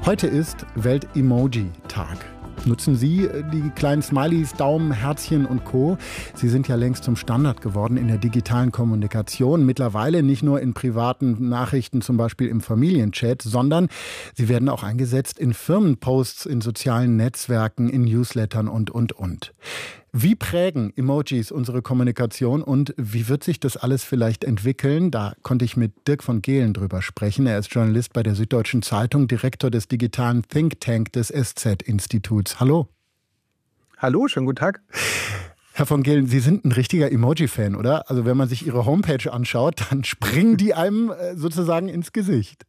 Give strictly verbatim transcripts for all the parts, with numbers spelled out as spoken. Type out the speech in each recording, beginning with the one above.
Heute ist Welt-Emoji-Tag. Nutzen Sie die kleinen Smileys, Daumen, Herzchen und Co. Sie sind ja längst zum Standard geworden in der digitalen Kommunikation. Mittlerweile nicht nur in privaten Nachrichten, zum Beispiel im Familienchat, sondern sie werden auch eingesetzt in Firmenposts, in sozialen Netzwerken, in Newslettern und, und, und. Wie prägen Emojis unsere Kommunikation und wie wird sich das alles vielleicht entwickeln? Da konnte ich mit Dirk von Gehlen drüber sprechen. Er ist Journalist bei der Süddeutschen Zeitung, Direktor des digitalen Think Tank des S Z-Instituts. Hallo. Hallo, schönen guten Tag. Herr von Gehlen, Sie sind ein richtiger Emoji-Fan, oder? Also wenn man sich Ihre Homepage anschaut, dann springen die einem sozusagen ins Gesicht.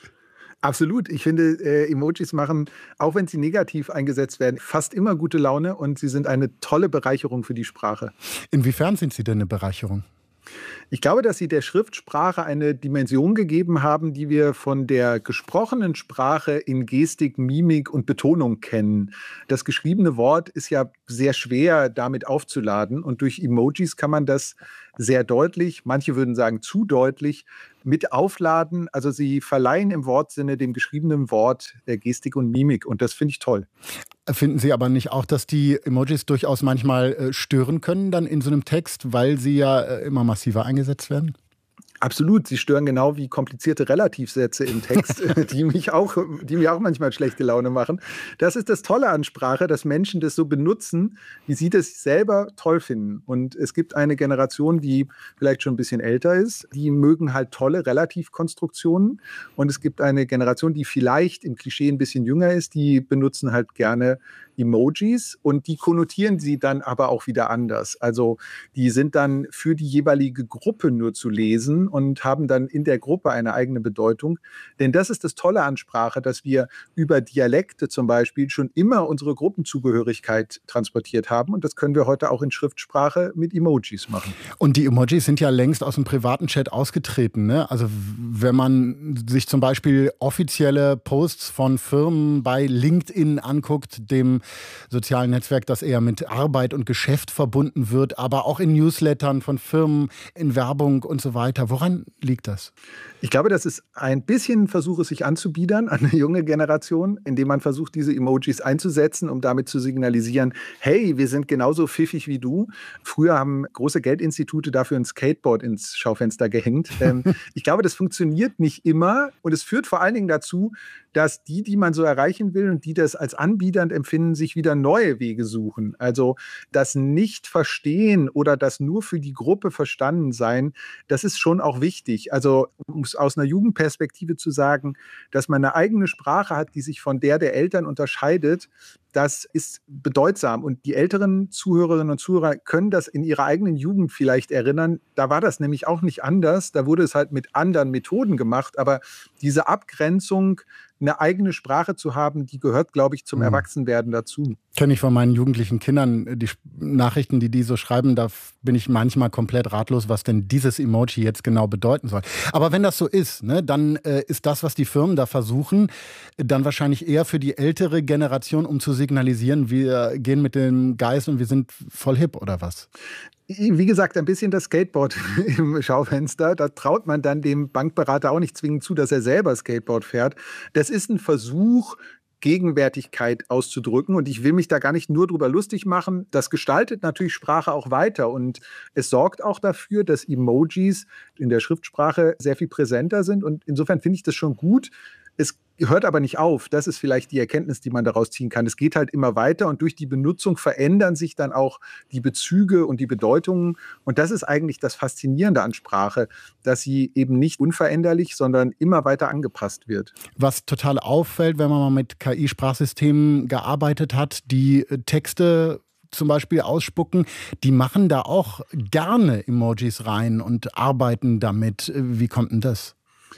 Absolut. Ich finde, äh, Emojis machen, auch wenn sie negativ eingesetzt werden, fast immer gute Laune und sie sind eine tolle Bereicherung für die Sprache. Inwiefern sind sie denn eine Bereicherung? Ich glaube, dass sie der Schriftsprache eine Dimension gegeben haben, die wir von der gesprochenen Sprache in Gestik, Mimik und Betonung kennen. Das geschriebene Wort ist ja sehr schwer damit aufzuladen und durch Emojis kann man das sehr deutlich, manche würden sagen zu deutlich, mit aufladen. Also sie verleihen im Wortsinne dem geschriebenen Wort der Gestik und Mimik und das finde ich toll. Finden Sie aber nicht auch, dass die Emojis durchaus manchmal äh, stören können dann in so einem Text, weil sie ja äh, immer massiver eingesetzt werden? Absolut, sie stören genau wie komplizierte Relativsätze im Text, die mich auch, die mir auch manchmal schlechte Laune machen. Das ist das Tolle an Sprache, dass Menschen das so benutzen, wie sie das selber toll finden. Und es gibt eine Generation, die vielleicht schon ein bisschen älter ist, die mögen halt tolle Relativkonstruktionen. Und es gibt eine Generation, die vielleicht im Klischee ein bisschen jünger ist, die benutzen halt gerne Emojis und die konnotieren sie dann aber auch wieder anders. Also die sind dann für die jeweilige Gruppe nur zu lesen und haben dann in der Gruppe eine eigene Bedeutung. Denn das ist das Tolle an Sprache, dass wir über Dialekte zum Beispiel schon immer unsere Gruppenzugehörigkeit transportiert haben und das können wir heute auch in Schriftsprache mit Emojis machen. Und die Emojis sind ja längst aus dem privaten Chat ausgetreten, ne? Also wenn man sich zum Beispiel offizielle Posts von Firmen bei LinkedIn anguckt, dem sozialen Netzwerk, das eher mit Arbeit und Geschäft verbunden wird, aber auch in Newslettern von Firmen, in Werbung und so weiter. Woran liegt das? Ich glaube, das ist ein bisschen ein Versuch, es sich anzubiedern an eine junge Generation, indem man versucht, diese Emojis einzusetzen, um damit zu signalisieren, hey, wir sind genauso pfiffig wie du. Früher haben große Geldinstitute dafür ein Skateboard ins Schaufenster gehängt. Ähm, ich glaube, das funktioniert nicht immer und es führt vor allen Dingen dazu, dass die, die man so erreichen will und die das als anbiedernd empfinden, sich wieder neue Wege suchen. Also das Nicht-Verstehen oder das nur für die Gruppe verstanden sein, das ist schon auch wichtig. Also um es aus einer Jugendperspektive zu sagen, dass man eine eigene Sprache hat, die sich von der der Eltern unterscheidet, das ist bedeutsam. Und die älteren Zuhörerinnen und Zuhörer können das in ihrer eigenen Jugend vielleicht erinnern. Da war das nämlich auch nicht anders. Da wurde es halt mit anderen Methoden gemacht. Aber diese Abgrenzung, eine eigene Sprache zu haben, die gehört, glaube ich, zum mhm. Erwachsenwerden dazu. Kenne ich von meinen jugendlichen Kindern die Nachrichten, die die so schreiben, da bin ich manchmal komplett ratlos, was denn dieses Emoji jetzt genau bedeuten soll. Aber wenn das so ist, ne, dann äh, ist das, was die Firmen da versuchen, dann wahrscheinlich eher für die ältere Generation, um zu signalisieren, wir gehen mit dem Geist und wir sind voll hip, oder was? Wie gesagt, ein bisschen das Skateboard im Schaufenster. Da traut man dann dem Bankberater auch nicht zwingend zu, dass er selber Skateboard fährt. Das ist ein Versuch, Gegenwärtigkeit auszudrücken. Und ich will mich da gar nicht nur drüber lustig machen. Das gestaltet natürlich Sprache auch weiter. Und es sorgt auch dafür, dass Emojis in der Schriftsprache sehr viel präsenter sind. Und insofern finde ich das schon gut. Es hört aber nicht auf. Das ist vielleicht die Erkenntnis, die man daraus ziehen kann. Es geht halt immer weiter und durch die Benutzung verändern sich dann auch die Bezüge und die Bedeutungen. Und das ist eigentlich das Faszinierende an Sprache, dass sie eben nicht unveränderlich, sondern immer weiter angepasst wird. Was total auffällt, wenn man mal mit K I-Sprachsystemen gearbeitet hat, die Texte zum Beispiel ausspucken, die machen da auch gerne Emojis rein und arbeiten damit. Wie kommt denn das?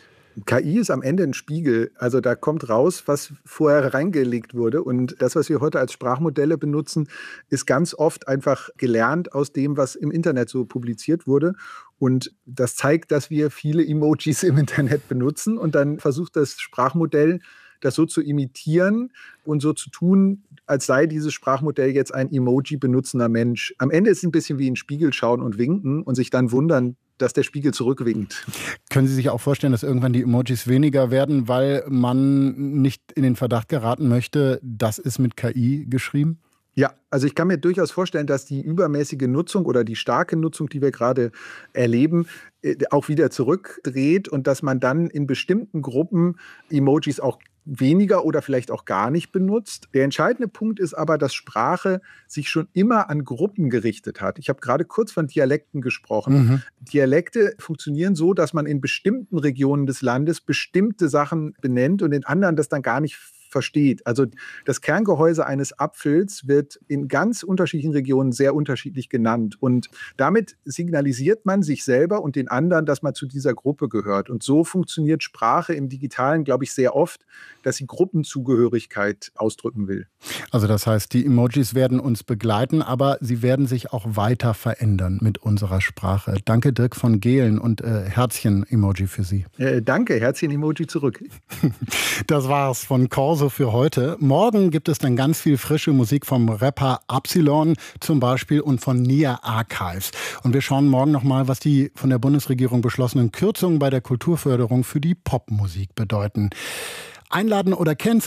K I ist am Ende ein Spiegel. Also da kommt raus, was vorher reingelegt wurde. Und das, was wir heute als Sprachmodelle benutzen, ist ganz oft einfach gelernt aus dem, was im Internet so publiziert wurde. Und das zeigt, dass wir viele Emojis im Internet benutzen. Und dann versucht das Sprachmodell, das so zu imitieren und so zu tun, als sei dieses Sprachmodell jetzt ein Emoji benutzender Mensch. Am Ende ist es ein bisschen wie in den Spiegel schauen und winken und sich dann wundern, dass der Spiegel zurückwinkt. Können Sie sich auch vorstellen, dass irgendwann die Emojis weniger werden, weil man nicht in den Verdacht geraten möchte, das ist mit K I geschrieben? Ja, also ich kann mir durchaus vorstellen, dass die übermäßige Nutzung oder die starke Nutzung, die wir gerade erleben, auch wieder zurückdreht und dass man dann in bestimmten Gruppen Emojis auch weniger oder vielleicht auch gar nicht benutzt. Der entscheidende Punkt ist aber, dass Sprache sich schon immer an Gruppen gerichtet hat. Ich habe gerade kurz von Dialekten gesprochen. Mhm. Dialekte funktionieren so, dass man in bestimmten Regionen des Landes bestimmte Sachen benennt und in anderen das dann gar nicht versteht. Also das Kerngehäuse eines Apfels wird in ganz unterschiedlichen Regionen sehr unterschiedlich genannt. Und damit signalisiert man sich selber und den anderen, dass man zu dieser Gruppe gehört. Und so funktioniert Sprache im Digitalen, glaube ich, sehr oft, dass sie Gruppenzugehörigkeit ausdrücken will. Also das heißt, die Emojis werden uns begleiten, aber sie werden sich auch weiter verändern mit unserer Sprache. Danke, Dirk von Gehlen, und äh, Herzchen-Emoji für Sie. Äh, danke, Herzchen-Emoji zurück. Das war's von Corso für heute. Morgen gibt es dann ganz viel frische Musik vom Rapper Absilon zum Beispiel und von Nia Archives. Und wir schauen morgen nochmal, was die von der Bundesregierung beschlossenen Kürzungen bei der Kulturförderung für die Popmusik bedeuten. Einladen oder kennen